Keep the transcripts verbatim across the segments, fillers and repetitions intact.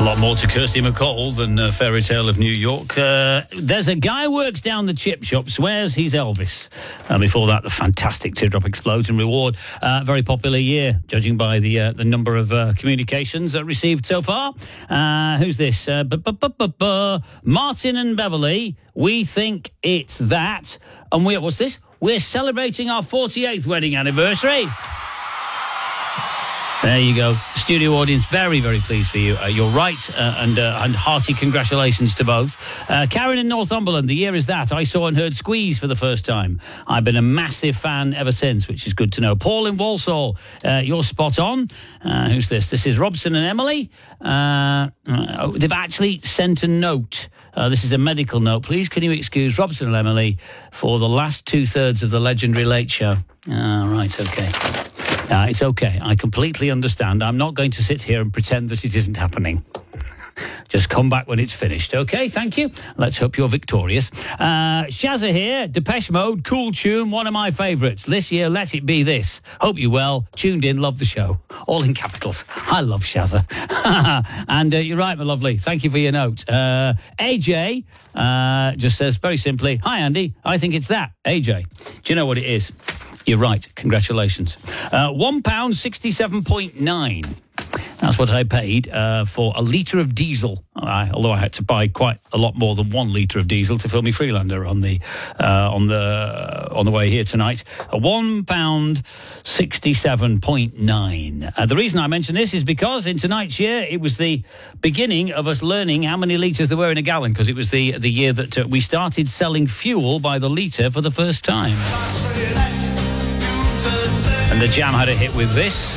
A lot more to Kirsty MacColl than uh, Fairy Tale of New York. Uh, there's a guy who works down the chip shop, swears he's Elvis. And before that, the fantastic Teardrop Explosion Reward. Uh, very popular year, judging by the uh, the number of uh, communications uh, received so far. Uh, who's this? Uh, bu- bu- bu- bu- bu- Martin and Beverly. We think it's that. And we what's this? We're celebrating our forty-eighth wedding anniversary. There you go. Studio audience, very, very pleased for you. Uh, you're right, uh, and uh, and hearty congratulations to both. Uh, Karen in Northumberland, the year is that. I saw and heard Squeeze for the first time. I've been a massive fan ever since, which is good to know. Paul in Walsall, uh, you're spot on. Uh, who's this? This is Robson and Emily. Uh, uh, they've actually sent a note. Uh, this is a medical note. Please, can you excuse Robson and Emily for the last two-thirds of the legendary Late Show? Ah, right, OK. Uh, it's okay. I completely understand. I'm not going to sit here and pretend that it isn't happening. Just come back when it's finished. Okay, thank you. Let's hope you're victorious. Uh, Shazza here, Depeche Mode, cool tune, one of my favourites. This year, Let It Be This. Hope you're well. Tuned in, love the show. All in capitals. I love Shazza. And uh, you're right, my lovely. Thank you for your note. Uh, A J uh, just says very simply, hi, Andy. I think it's that. A J. Do you know what it is? You're right. Congratulations. Uh, one pound sixty-seven point nine. That's what I paid uh, for a litre of diesel. I, although I had to buy quite a lot more than one litre of diesel to fill me Freelander on the uh, on the uh, on the way here tonight. A one pound sixty-seven point nine. Uh, the reason I mention this is because in tonight's year it was the beginning of us learning how many litres there were in a gallon, because it was the the year that uh, we started selling fuel by the litre for the first time. And the Jam had a hit with this.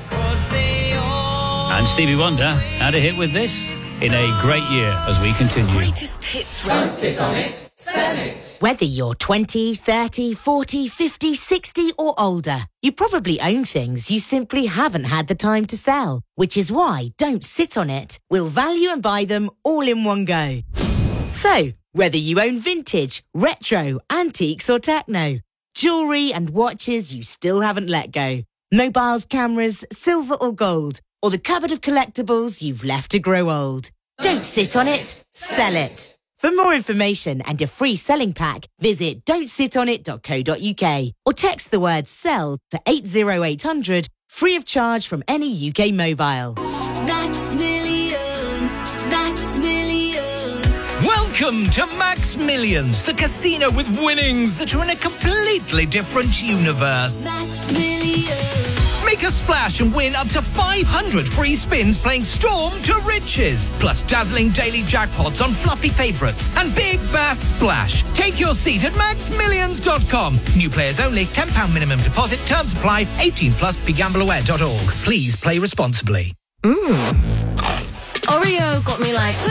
And Stevie Wonder had a hit with this in a great year as we continue. Greatest hits. Don't sit on it, sell it. Whether you're twenty, thirty, forty, fifty, sixty or older, you probably own things you simply haven't had the time to sell. Which is why Don't Sit On It will value and buy them all in one go. So, whether you own vintage, retro, antiques or techno, jewellery and watches you still haven't let go, mobiles, cameras, silver or gold, or the cupboard of collectibles you've left to grow old. Don't sit on it, sell it. For more information and a free selling pack, visit don't sit on it dot co dot uk or text the word SELL to eight zero eight hundred, free of charge from any U K mobile. Max Millions, Max Millions. Welcome to Max Millions, the casino with winnings that are in a completely different universe. Max Millions. Make a splash and win up to five hundred free spins playing Storm to Riches. Plus dazzling daily jackpots on fluffy favourites and Big Bass Splash. Take your seat at max millions dot com. New players only, ten pounds minimum deposit. Terms apply. eighteen plus, be gamble aware dot org. Please play responsibly. Mmm. Oreo got me like...